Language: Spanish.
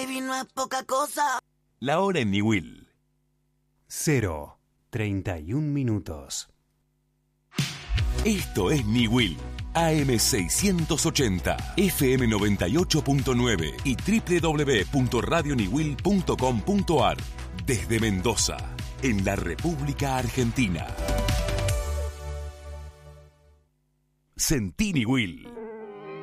vino es poca cosa. La hora en Niwil. 0:31. Esto es Niwil. AM680, FM 98.9 y www.radioniwil.com.ar. Desde Mendoza, en la República Argentina. Sentí Niwil.